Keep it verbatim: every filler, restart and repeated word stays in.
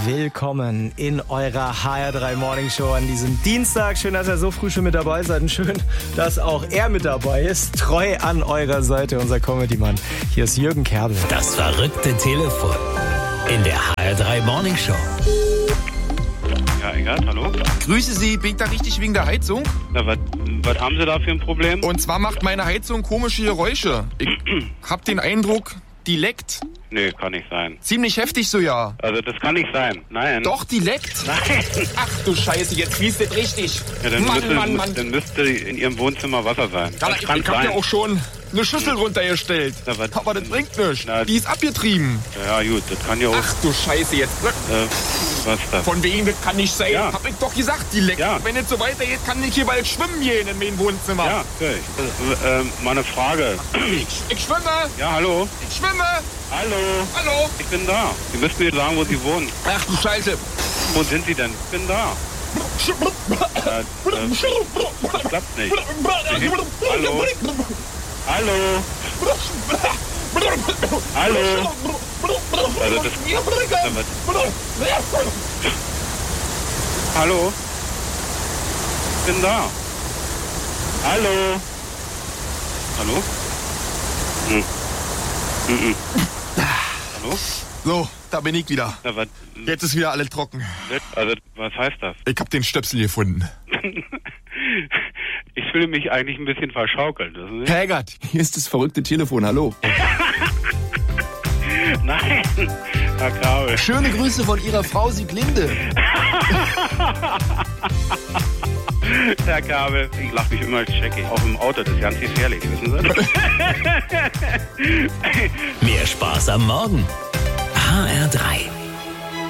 Willkommen in eurer H R drei Morning Show an diesem Dienstag. Schön, dass ihr so früh schon mit dabei seid und schön, dass auch er mit dabei ist. Treu an eurer Seite, unser Comedy-Mann. Hier ist Jürgen Kerbel. Das verrückte Telefon in der H R drei Morning Show. Ja, Engert, hallo? Grüße Sie, bin ich da richtig wegen der Heizung? Na, was haben Sie da für ein Problem? Und zwar macht meine Heizung komische Geräusche. Ich hab den Eindruck, die leckt. Nee, kann nicht sein. Ziemlich heftig so, ja. Also das kann nicht sein. Nein. Doch, die leckt. Nein. Ach du Scheiße, jetzt fließt es richtig. Ja, dann, Mann, müsste, Mann, Mann. dann müsste in Ihrem Wohnzimmer Wasser sein. Ja, Das ich kann ich hab sein. ja auch schon eine Schüssel runtergestellt. Na, was- Aber das bringt nichts. Na, Die ist abgetrieben. Ja, gut, das kann ja auch... Ach du Scheiße, jetzt. Äh, was ist das? Von wegen, das kann nicht sein. Ja. Hab ich doch gesagt, die leckt. Ja. Wenn es so weitergeht, kann ich hier bald schwimmen gehen in meinem Wohnzimmer. Ja, natürlich. Äh, äh, mal eine Frage. Ich, ich schwimme. Ja, hallo? Ich schwimme. Hallo? Hallo. Ich bin da. Sie müssen mir sagen, wo Sie wohnen. Ach du Scheiße. Wo sind Sie denn? Ich bin da. Äh, äh, das klappt nicht. Hallo? Hallo? Hallo? Also das... Na, was- Hallo? Ich bin da. Hallo? Hallo? Hm. Mhm. Hallo? So, da bin ich wieder. Na, was, Jetzt ist wieder alles trocken. also, was heißt das? Ich hab den Stöpsel gefunden. Ich fühle mich eigentlich ein bisschen verschaukelt. Wissen Sie? Herr Eggert, hier ist das verrückte Telefon. Hallo. Nein, Herr Kabel. Schöne Grüße von Ihrer Frau Sieglinde. Herr Kabel, ich lache mich immer checkig. Auch im Auto, das ist ganz gefährlich, wissen Sie? Mehr Spaß am Morgen. H R drei.